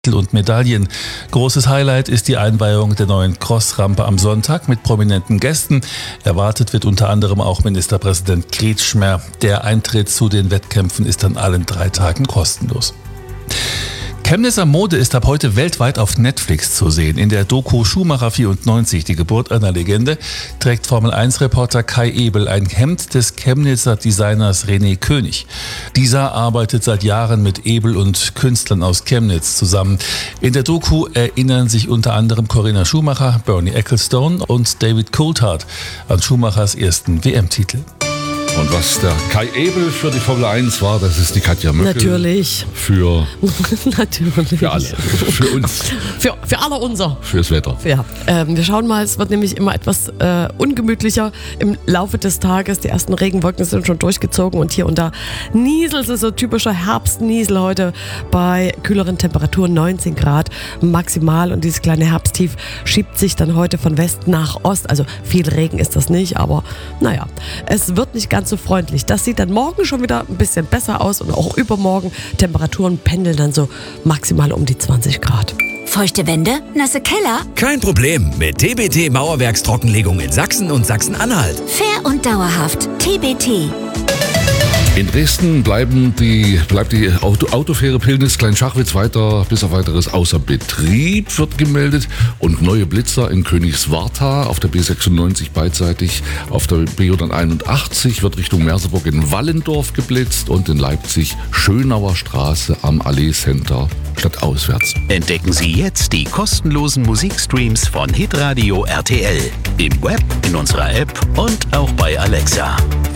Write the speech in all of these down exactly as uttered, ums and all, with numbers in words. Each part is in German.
und Medaillen. Großes Highlight ist die Einweihung der neuen Crossrampe am Sonntag mit prominenten Gästen. Erwartet wird unter anderem auch Ministerpräsident Kretschmer. Der Eintritt zu den Wettkämpfen ist an allen drei Tagen kostenlos. Chemnitzer Mode ist ab heute weltweit auf Netflix zu sehen. In der Doku Schumacher vierundneunzig, die Geburt einer Legende, trägt Formel eins Reporter Kai Ebel ein Hemd des Chemnitzer Designers René König. Dieser arbeitet seit Jahren mit Ebel und Künstlern aus Chemnitz zusammen. In der Doku erinnern sich unter anderem Corinna Schumacher, Bernie Ecclestone und David Coulthard an Schumachers ersten W M-Titel. Und was der Kai Ebel für die Formel eins war, das ist die Katja Möckel. Natürlich. Für, Natürlich. für alle. Für uns. Für, für alle unser. Fürs Wetter. Ja. Ähm, wir schauen mal, es wird nämlich immer etwas äh, ungemütlicher im Laufe des Tages. Die ersten Regenwolken sind schon durchgezogen und hier und da nieselt es, so typischer Herbstniesel heute bei kühleren Temperaturen, neunzehn Grad maximal. Und dieses kleine Herbsttief schiebt sich dann heute von West nach Ost. Also viel Regen ist das nicht, aber naja, es wird nicht ganz so freundlich. Das sieht dann morgen schon wieder ein bisschen besser aus und auch übermorgen. Temperaturen pendeln dann so maximal um die zwanzig Grad. Feuchte Wände? Nasse Keller? Kein Problem mit T B T Mauerwerkstrockenlegung in Sachsen und Sachsen-Anhalt. Fair und dauerhaft. T B T. In Dresden bleiben die, bleibt die Auto, Autofähre Pillnitz-Kleinschachwitz weiter, bis auf weiteres außer Betrieb wird gemeldet. Und neue Blitzer in Königswartha auf der B sechsundneunzig beidseitig. Auf der B einundachtzig wird Richtung Merseburg in Wallendorf geblitzt und in Leipzig Schönauer Straße am Allee Center statt auswärts. Entdecken Sie jetzt die kostenlosen Musikstreams von Hitradio R T L. Im Web, in unserer App und auch bei Alexa.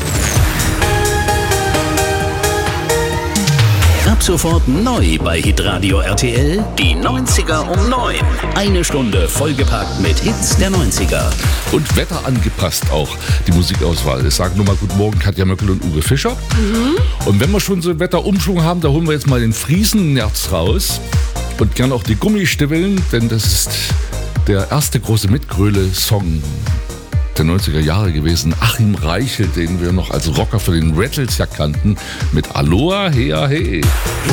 Ab sofort neu bei Hitradio R T L, die neunziger um neun. Eine Stunde vollgepackt mit Hits der neunziger. Und Wetter angepasst auch, die Musikauswahl. Ich sage nur mal guten Morgen, Katja Möckel und Uwe Fischer. Mhm. Und wenn wir schon so einen Wetterumschwung haben, da holen wir jetzt mal den Friesennerz raus. Und gern auch die Gummistiefeln, denn das ist der erste große Mitgröle-Song der neunziger Jahre gewesen. Achim Reichel, den wir noch als Rocker für den Rattles ja kannten, mit Aloha, Hea, He.